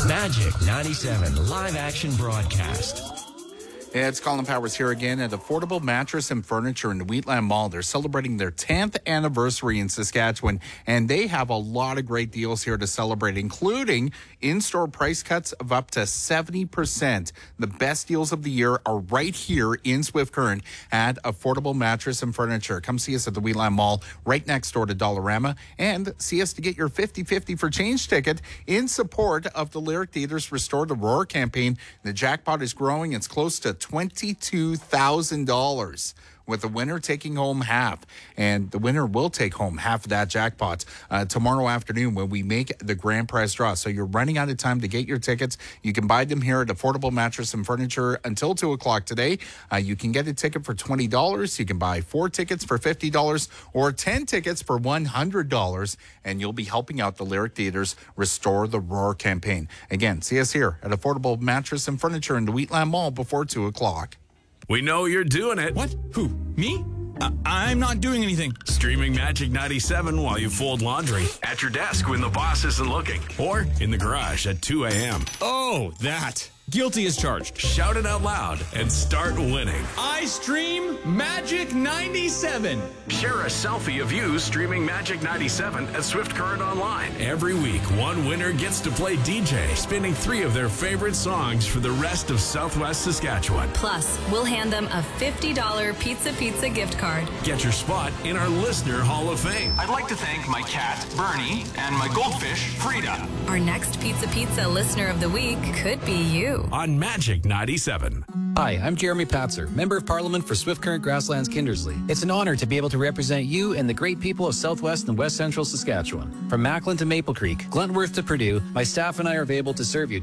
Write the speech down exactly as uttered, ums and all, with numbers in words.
Magic ninety-seven live action broadcast. It's Colin Powers here again at Affordable Mattress and Furniture in the Wheatland Mall. They're celebrating their tenth anniversary in Saskatchewan, and they have a lot of great deals here to celebrate, including in-store price cuts of up to seventy percent. The best deals of the year are right here in Swift Current at Affordable Mattress and Furniture. Come see us at the Wheatland Mall, right next door to Dollarama, and see us to get your fifty-fifty for change ticket in support of the Lyric Theatre's Restore the Roar campaign. The jackpot is growing. It's close to twenty-two thousand dollars, with the winner taking home half. And the winner will take home half of that jackpot uh, tomorrow afternoon when we make the grand prize draw. So you're running out of time to get your tickets. You can buy them here at Affordable Mattress and Furniture until two o'clock today. Uh, you can get a ticket for twenty dollars. You can buy four tickets for fifty dollars or ten tickets for one hundred dollars. And you'll be helping out the Lyric Theatre's Restore the Roar campaign. Again, see us here at Affordable Mattress and Furniture in the Wheatland Mall before two o'clock. We know you're doing it. What? Who? Me? I- I'm not doing anything. Streaming Magic ninety-seven while you fold laundry. At your desk when the boss isn't looking. Or in the garage at two a.m. Oh, that. Guilty as charged. Shout it out loud and start winning. I stream Magic ninety-seven. Share a selfie of you streaming Magic ninety-seven at Swift Current Online. Every week, one winner gets to play D J, spinning three of their favorite songs for the rest of Southwest Saskatchewan. Plus, we'll hand them a fifty dollars Pizza Pizza gift card. Get your spot in our Listener Hall of Fame. I'd like to thank my cat, Bernie, and my goldfish, Frida. Our next Pizza Pizza Listener of the Week could be you. On Magic ninety-seven. Hi, I'm Jeremy Patzer, Member of Parliament for Swift Current Grasslands Kindersley. It's an honor to be able to represent you and the great people of Southwest and West Central Saskatchewan. From Macklin to Maple Creek, Glentworth to Purdue, my staff and I are able to serve you